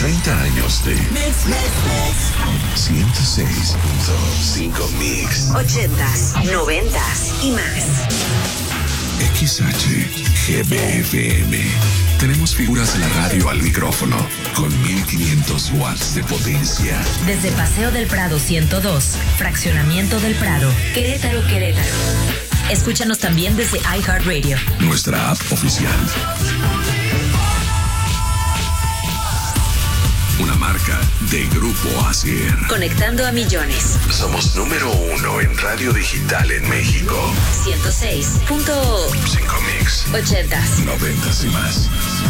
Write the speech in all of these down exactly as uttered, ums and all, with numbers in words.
treinta años de Mix, Mix, Mix. ciento seis punto cinco Mix. ochentas, noventas y más. X H G B F M. Tenemos figuras de la radio al micrófono con mil quinientos watts de potencia. Desde Paseo del Prado ciento dos, Fraccionamiento del Prado, Querétaro, Querétaro. Escúchanos también desde iHeartRadio. Nuestra app oficial. Una marca de Grupo Asier. Conectando a millones. Somos número uno en radio digital en México. ciento seis punto cinco Mix. ochentas. Noventas y más.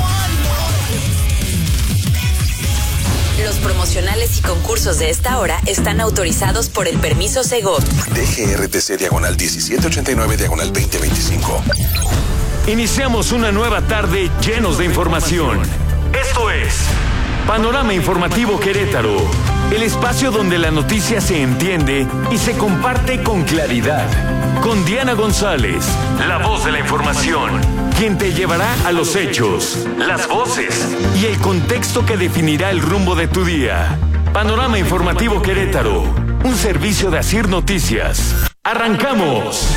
Los promocionales y concursos de esta hora están autorizados por el permiso Segov. D G R T C diagonal diecisiete ochenta y nueve diagonal veinte veinticinco. Iniciamos una nueva tarde llenos de información. Esto es Panorama Informativo Querétaro, el espacio donde la noticia se entiende y se comparte con claridad. Con Diana González, la voz de la información, quien te llevará a los hechos, las voces y el contexto que definirá el rumbo de tu día. Panorama Informativo Querétaro, un servicio de Asier Noticias. ¡Arrancamos!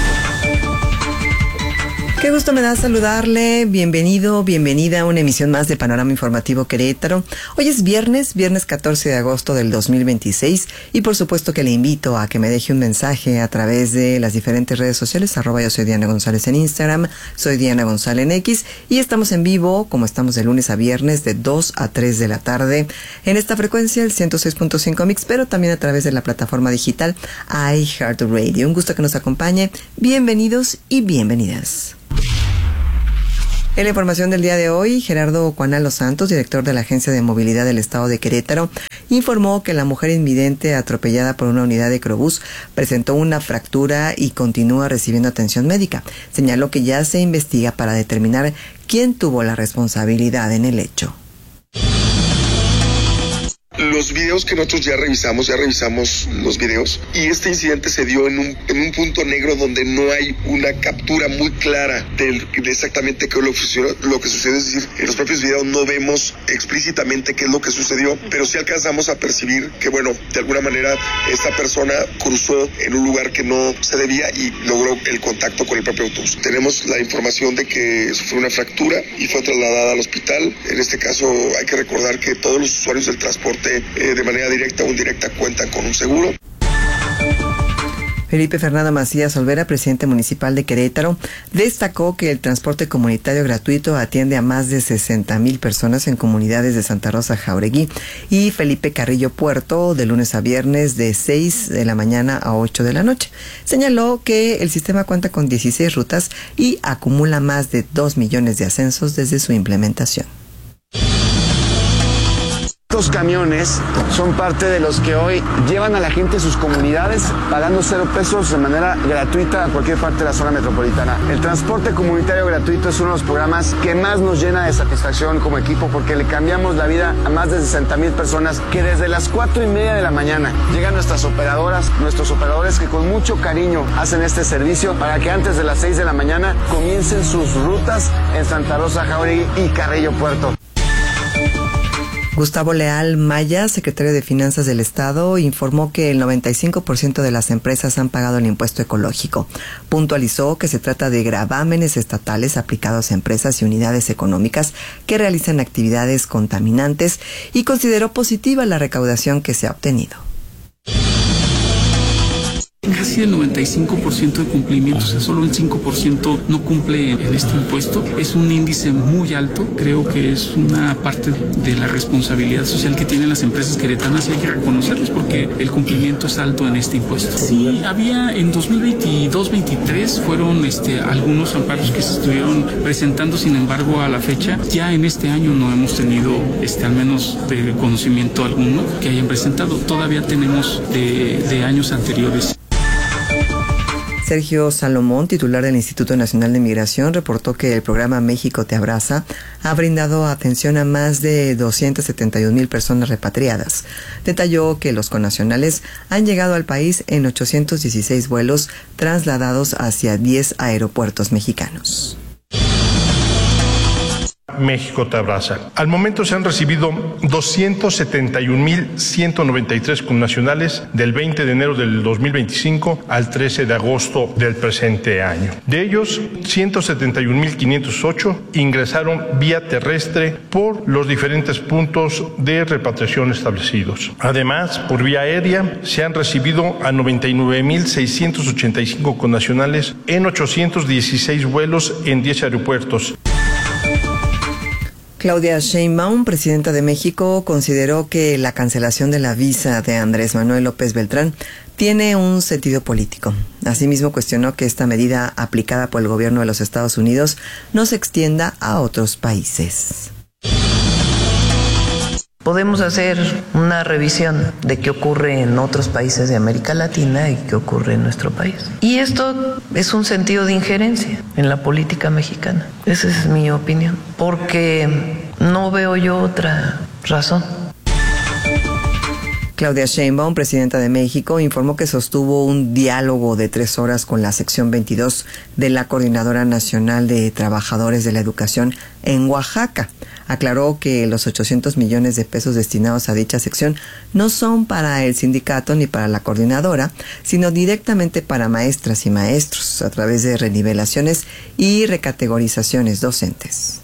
Qué gusto me da saludarle, bienvenido, bienvenida a una emisión más de Panorama Informativo Querétaro. Hoy es viernes, viernes catorce de agosto del dos mil veintiséis y por supuesto que le invito a que me deje un mensaje a través de las diferentes redes sociales, arroba yo soy Diana González en Instagram, soy Diana González en X y estamos en vivo, como estamos de lunes a viernes, de dos a tres de la tarde en esta frecuencia, el ciento seis punto cinco Mix, pero también a través de la plataforma digital iHeartRadio. Un gusto que nos acompañe, bienvenidos y bienvenidas. En la información del día de hoy, Gerardo Cuanalo Santos, director de la Agencia de Movilidad del Estado de Querétaro, informó que la mujer invidente atropellada por una unidad de Crobús presentó una fractura y continúa recibiendo atención médica. Señaló que ya se investiga para determinar quién tuvo la responsabilidad en el hecho. Los videos que nosotros ya revisamos, ya revisamos los videos y este incidente se dio en un, en un punto negro donde no hay una captura muy clara de, de exactamente qué es lo que sucedió, lo que sucedió, es decir, en los propios videos no vemos explícitamente qué es lo que sucedió, pero sí alcanzamos a percibir que, bueno, de alguna manera esta persona cruzó en un lugar que no se debía y logró el contacto con el propio autobús. Tenemos la información de que sufrió una fractura y fue trasladada al hospital. En este caso hay que recordar que todos los usuarios del transporte Eh, de manera directa o indirecta cuentan con un seguro. Felipe Fernando Macías Olvera, presidente municipal de Querétaro, destacó que el transporte comunitario gratuito atiende a más de sesenta mil personas en comunidades de Santa Rosa, Jauregui y Felipe Carrillo Puerto, de lunes a viernes de seis de la mañana a ocho de la noche. Señaló que el sistema cuenta con dieciséis rutas y acumula más de dos millones de ascensos desde su implementación. Estos camiones son parte de los que hoy llevan a la gente a sus comunidades pagando cero pesos de manera gratuita a cualquier parte de la zona metropolitana. El transporte comunitario gratuito es uno de los programas que más nos llena de satisfacción como equipo porque le cambiamos la vida a más de sesenta mil personas que desde las cuatro y media de la mañana llegan nuestras operadoras, nuestros operadores que con mucho cariño hacen este servicio para que antes de las seis de la mañana comiencen sus rutas en Santa Rosa, Jauregui y Carrillo Puerto. Gustavo Leal Maya, secretario de Finanzas del Estado, informó que el noventa y cinco por ciento de las empresas han pagado el impuesto ecológico. Puntualizó que se trata de gravámenes estatales aplicados a empresas y unidades económicas que realizan actividades contaminantes y consideró positiva la recaudación que se ha obtenido. Casi el noventa y cinco por ciento de cumplimiento, o sea, solo el cinco por ciento no cumple en este impuesto. Es un índice muy alto, creo que es una parte de la responsabilidad social que tienen las empresas queretanas y hay que reconocerlos porque el cumplimiento es alto en este impuesto. Sí, había en dos mil veintidós veintitrés fueron este, algunos amparos que se estuvieron presentando, sin embargo a la fecha, ya en este año no hemos tenido este, al menos de conocimiento alguno que hayan presentado. Todavía tenemos de, de años anteriores. Sergio Salomón, titular del Instituto Nacional de Migración, reportó que el programa México Te Abraza ha brindado atención a más de doscientas setenta y un mil personas repatriadas. Detalló que los connacionales han llegado al país en ochocientos dieciséis vuelos trasladados hacia diez aeropuertos mexicanos. México te abraza. Al momento se han recibido doscientos setenta y un mil ciento noventa y tres connacionales del veinte de enero del dos mil veinticinco al trece de agosto del presente año. De ellos, ciento setenta y un mil quinientos ocho ingresaron vía terrestre por los diferentes puntos de repatriación establecidos. Además, por vía aérea se han recibido a noventa y nueve mil seiscientos ochenta y cinco connacionales en ochocientos dieciséis vuelos en diez aeropuertos. Claudia Sheinbaum, presidenta de México, consideró que la cancelación de la visa de Andrés Manuel López Beltrán tiene un sentido político. Asimismo, cuestionó que esta medida aplicada por el gobierno de los Estados Unidos no se extienda a otros países. Podemos hacer una revisión de qué ocurre en otros países de América Latina y qué ocurre en nuestro país. Y esto es un sentido de injerencia en la política mexicana. Esa es mi opinión. Porque no veo yo otra razón. Claudia Sheinbaum, presidenta de México, informó que sostuvo un diálogo de tres horas con la sección veintidós de la Coordinadora Nacional de Trabajadores de la Educación en Oaxaca. Aclaró que los ochocientos millones de pesos destinados a dicha sección no son para el sindicato ni para la coordinadora, sino directamente para maestras y maestros a través de renivelaciones y recategorizaciones docentes.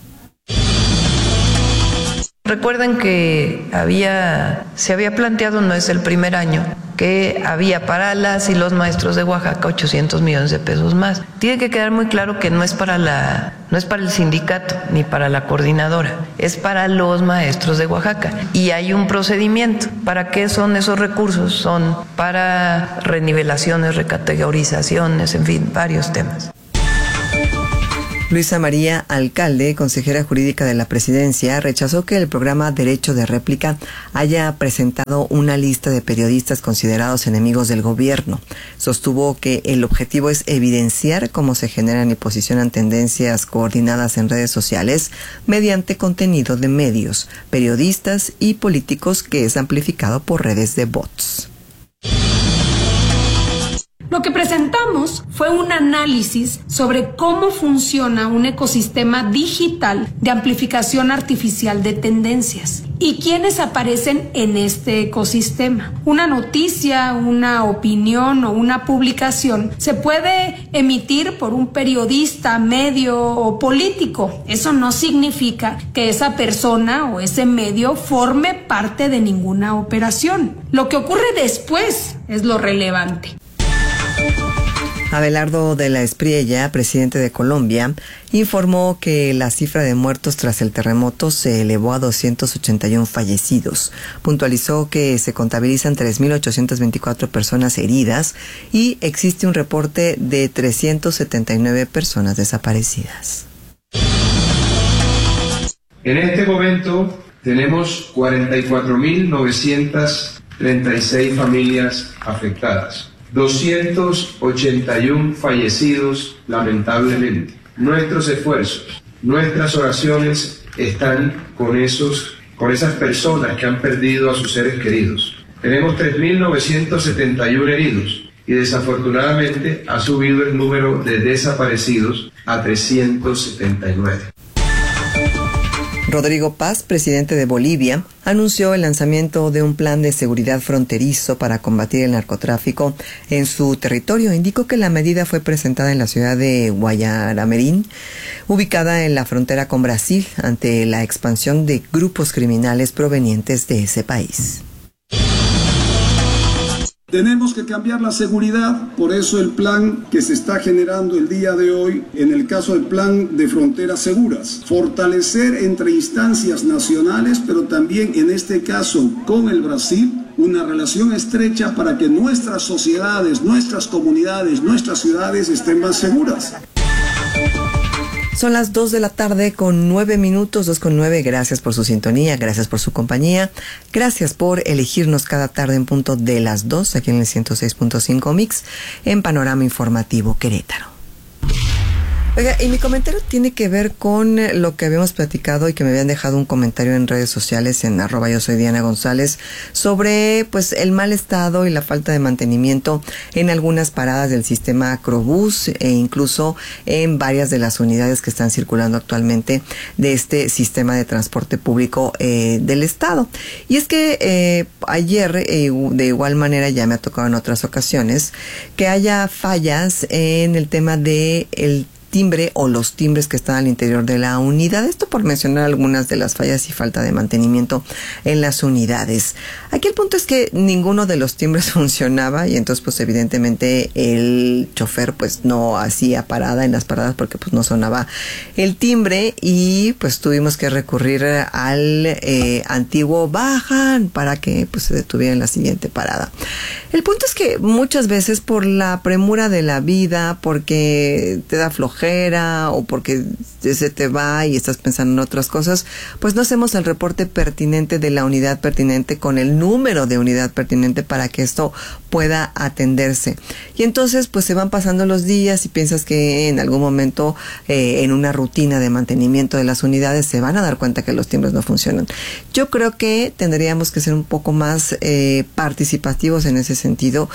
Recuerden que había, se había planteado, no es el primer año, que había para las y los maestros de Oaxaca ochocientos millones de pesos más. Tiene que quedar muy claro que no es para la, no es para el sindicato ni para la coordinadora, es para los maestros de Oaxaca. Y hay un procedimiento. ¿Para qué son esos recursos? Son para renivelaciones, recategorizaciones, en fin, varios temas. Luisa María Alcalde, consejera jurídica de la Presidencia, rechazó que el programa Derecho de Réplica haya presentado una lista de periodistas considerados enemigos del gobierno. Sostuvo que el objetivo es evidenciar cómo se generan y posicionan tendencias coordinadas en redes sociales mediante contenido de medios, periodistas y políticos que es amplificado por redes de bots. Lo que presentamos fue un análisis sobre cómo funciona un ecosistema digital de amplificación artificial de tendencias y quiénes aparecen en este ecosistema. Una noticia, una opinión o una publicación se puede emitir por un periodista, medio o político. Eso no significa que esa persona o ese medio forme parte de ninguna operación. Lo que ocurre después es lo relevante. Abelardo de la Espriella, presidente de Colombia, informó que la cifra de muertos tras el terremoto se elevó a doscientos ochenta y uno fallecidos. Puntualizó que se contabilizan tres mil ochocientas veinticuatro personas heridas y existe un reporte de trescientas setenta y nueve personas desaparecidas. En este momento tenemos cuarenta y cuatro mil novecientas treinta y seis familias afectadas. doscientos ochenta y uno fallecidos, lamentablemente. Nuestros esfuerzos, nuestras oraciones están con esos, con esas personas que han perdido a sus seres queridos. Tenemos tres mil novecientos setenta y uno heridos y desafortunadamente ha subido el número de desaparecidos a trescientos setenta y nueve. Rodrigo Paz, presidente de Bolivia, anunció el lanzamiento de un plan de seguridad fronterizo para combatir el narcotráfico en su territorio. Indicó que la medida fue presentada en la ciudad de Guayaramerín, ubicada en la frontera con Brasil, ante la expansión de grupos criminales provenientes de ese país. Tenemos que cambiar la seguridad, por eso el plan que se está generando el día de hoy, en el caso del plan de fronteras seguras, fortalecer entre instancias nacionales, pero también en este caso con el Brasil, una relación estrecha para que nuestras sociedades, nuestras comunidades, nuestras ciudades estén más seguras. Son las dos de la tarde con nueve minutos, dos con nueve. Gracias por su sintonía, gracias por su compañía, gracias por elegirnos cada tarde en punto de las dos aquí en el ciento seis punto cinco Mix en Panorama Informativo Querétaro. Oiga, y mi comentario tiene que ver con lo que habíamos platicado y que me habían dejado un comentario en redes sociales en arroba yo soy Diana González sobre pues el mal estado y la falta de mantenimiento en algunas paradas del sistema Acrobús e incluso en varias de las unidades que están circulando actualmente de este sistema de transporte público eh, del estado. Y es que eh, ayer eh, de igual manera ya me ha tocado en otras ocasiones que haya fallas en el tema de el timbre o los timbres que están al interior de la unidad. Esto por mencionar algunas de las fallas y falta de mantenimiento en las unidades. Aquí el punto es que ninguno de los timbres funcionaba y entonces pues evidentemente el chofer pues no hacía parada en las paradas porque pues no sonaba el timbre y pues tuvimos que recurrir al eh, antiguo bajan para que pues se detuviera en la siguiente parada. El punto es que muchas veces por la premura de la vida, porque te da flojera o porque se te va y estás pensando en otras cosas, pues no hacemos el reporte pertinente de la unidad pertinente con el número de unidad pertinente para que esto pueda atenderse. Y entonces pues se van pasando los días y piensas que en algún momento eh, en una rutina de mantenimiento de las unidades se van a dar cuenta que los timbres no funcionan. Yo creo que tendríamos que ser un poco más eh, participativos en ese sentido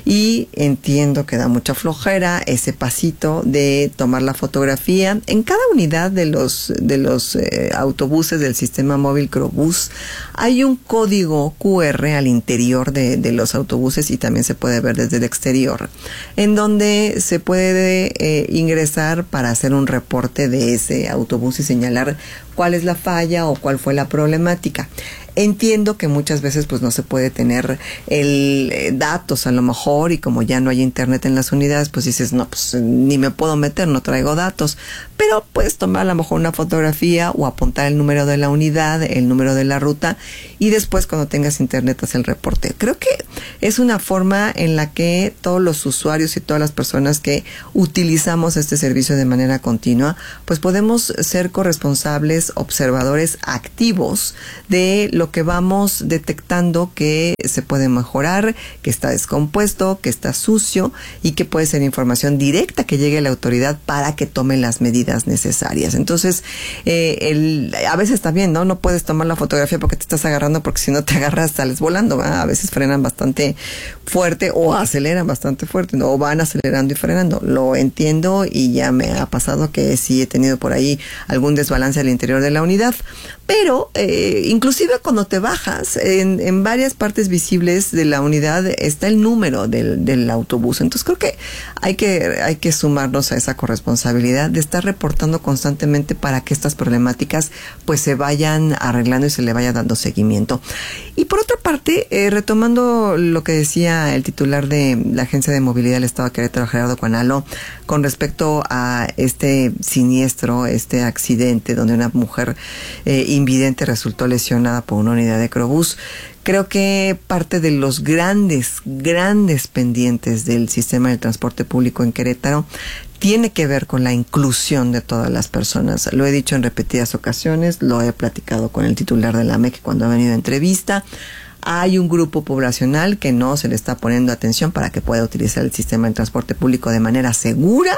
y entiendo que da mucha flojera ese pasito de tomar la fotografía. En cada unidad de los de los eh, autobuses del sistema móvil Crobús hay un código cu erre al interior de, de los autobuses y también se puede ver desde el exterior, en donde se puede eh, ingresar para hacer un reporte de ese autobús y señalar cuál es la falla o cuál fue la problemática. Entiendo que muchas veces pues no se puede tener el eh, datos a lo mejor y como ya no hay internet en las unidades pues dices no pues ni me puedo meter, no traigo datos, pero puedes tomar a lo mejor una fotografía o apuntar el número de la unidad, el número de la ruta y después cuando tengas internet haz el reporte. Creo que es una forma en la que todos los usuarios y todas las personas que utilizamos este servicio de manera continua pues podemos ser corresponsables, observadores activos de lo que vamos detectando que se puede mejorar, que está descompuesto, que está sucio y que puede ser información directa que llegue a la autoridad para que tome las medidas necesarias. Entonces, eh, el, a veces también, ¿no? No puedes tomar la fotografía porque te estás agarrando, porque si no te agarras sales volando, ¿verdad? A veces frenan bastante fuerte o aceleran bastante fuerte, ¿no? O van acelerando y frenando. Lo entiendo y ya me ha pasado que sí he tenido por ahí algún desbalance al interior de la unidad. Pero, eh, inclusive cuando te bajas, en, en varias partes visibles de la unidad está el número del, del autobús. Entonces creo que hay que hay que sumarnos a esa corresponsabilidad de estar reportando constantemente para que estas problemáticas pues se vayan arreglando y se le vaya dando seguimiento. Y por otra parte, eh, retomando lo que decía el titular de la Agencia de Movilidad del Estado de Querétaro, Gerardo Cuanalo, con respecto a este siniestro, este accidente donde una mujer eh, invidente resultó lesionada por una unidad de Crobús. Creo que parte de los grandes, grandes pendientes del sistema de transporte público en Querétaro tiene que ver con la inclusión de todas las personas. Lo he dicho en repetidas ocasiones, lo he platicado con el titular de la M E C cuando ha venido a entrevista. Hay un grupo poblacional que no se le está poniendo atención para que pueda utilizar el sistema de transporte público de manera segura,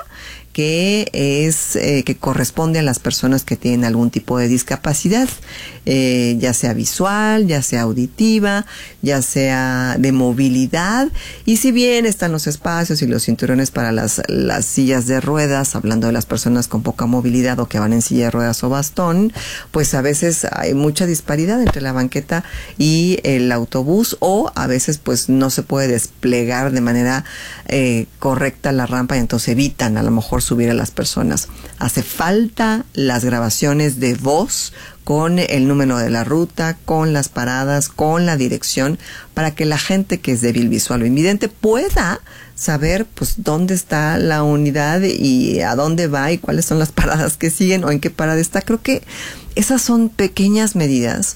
que es eh, que corresponde a las personas que tienen algún tipo de discapacidad, eh, ya sea visual, ya sea auditiva, ya sea de movilidad. Y si bien están los espacios y los cinturones para las, las sillas de ruedas, hablando de las personas con poca movilidad o que van en silla de ruedas o bastón, pues a veces hay mucha disparidad entre la banqueta y el autobús, o a veces pues no se puede desplegar de manera eh, correcta la rampa y entonces evitan a lo mejor subir a las personas. Hace falta las grabaciones de voz con el número de la ruta, con las paradas, con la dirección, para que la gente que es débil visual o invidente pueda saber pues dónde está la unidad y a dónde va y cuáles son las paradas que siguen o en qué parada está. Creo que esas son pequeñas medidas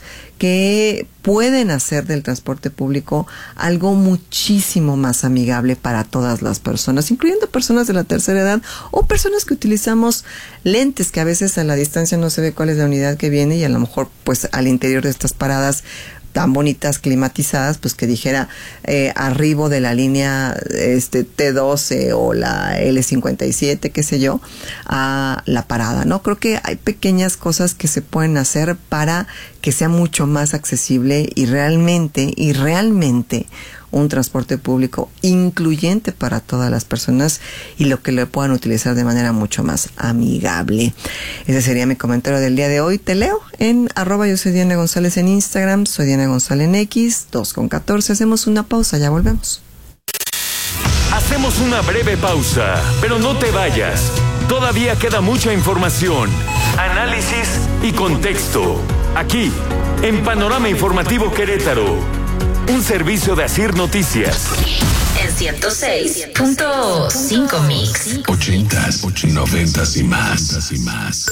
que pueden hacer del transporte público algo muchísimo más amigable para todas las personas, incluyendo personas de la tercera edad o personas que utilizamos lentes que a veces a la distancia no se ve cuál es la unidad que viene y a lo mejor pues al interior de estas paradas tan bonitas, climatizadas, pues que dijera eh, arribo de la línea este T doce o la L cincuenta y siete, qué sé yo, a la parada, ¿no? Creo que hay pequeñas cosas que se pueden hacer para que sea mucho más accesible y realmente, y realmente un transporte público incluyente para todas las personas y lo que lo puedan utilizar de manera mucho más amigable. Ese sería mi comentario del día de hoy. Te leo en arroba yo soy Diana González en Instagram, soy Diana González en X, dos con catorce. Hacemos una pausa, ya volvemos. Hacemos una breve pausa, pero no te vayas. Todavía queda mucha información, análisis y contexto. Aquí, en Panorama Informativo Querétaro. Un servicio de Asir Noticias. En ciento seis punto cinco Mix. Ochentas, noventas y más. y más.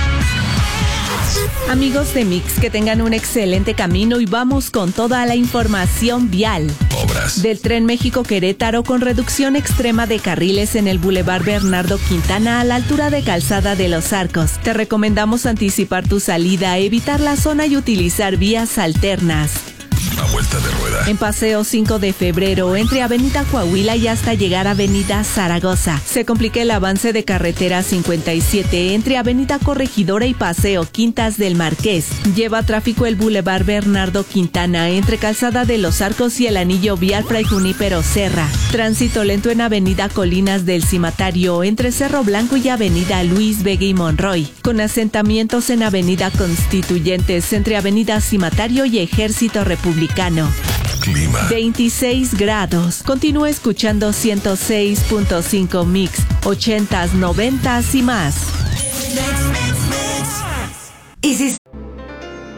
Amigos de Mix, que tengan un excelente camino y vamos con toda la información vial. Obras del Tren México-Querétaro con reducción extrema de carriles en el Boulevard Bernardo Quintana a la altura de Calzada de los Arcos. Te recomendamos anticipar tu salida, evitar la zona y utilizar vías alternas. A vuelta de rueda. En Paseo cinco de febrero, entre Avenida Coahuila y hasta llegar a Avenida Zaragoza. Se complica el avance de carretera cincuenta y siete entre Avenida Corregidora y Paseo Quintas del Marqués. Lleva tráfico el Boulevard Bernardo Quintana entre Calzada de los Arcos y el anillo vial Fray Junípero Serra. Tránsito lento en Avenida Colinas del Cimatario entre Cerro Blanco y Avenida Luis Vega y Monroy. Con asentamientos en Avenida Constituyentes entre Avenida Cimatario y Ejército Republicano. Clima. veintiséis grados. Continúa escuchando ciento seis punto cinco Mix, ochentas, noventas y más. Y si